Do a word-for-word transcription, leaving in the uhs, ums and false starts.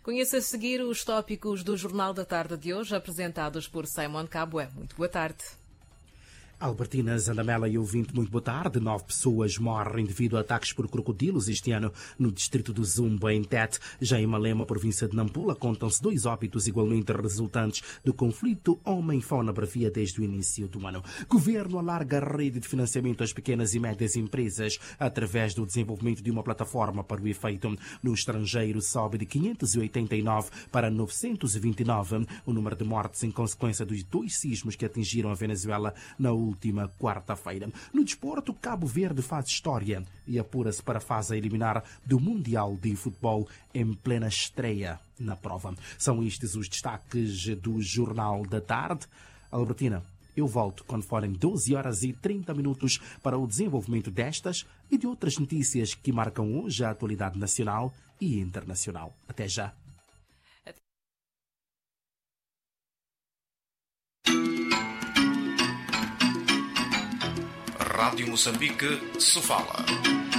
Conheça a seguir os tópicos do Jornal da Tarde de hoje, apresentados por Simon Cabué. Muito boa tarde. Albertina Zandamela e ouvinte, muito boa tarde. Nove pessoas morrem devido a ataques por crocodilos este ano no distrito do Zumba, em Tete. Já em Malema, província de Nampula, contam-se dois óbitos igualmente resultantes do conflito homem-fauna-bravia desde o início do ano. Governo alarga a rede de financiamento às pequenas e médias empresas através do desenvolvimento de uma plataforma para o efeito. No estrangeiro, sobe de quinhentos e oitenta e nove para novecentos e vinte e nove o número de mortes em consequência dos dois sismos que atingiram a Venezuela na última quarta-feira. No desporto, Cabo Verde faz história e apura-se para a fase a eliminar do Mundial de Futebol em plena estreia na prova. São estes os destaques do Jornal da Tarde. Albertina, eu volto quando forem doze horas e trinta minutos para o desenvolvimento destas e de outras notícias que marcam hoje a atualidade nacional e internacional. Até já. Rádio Moçambique se fala.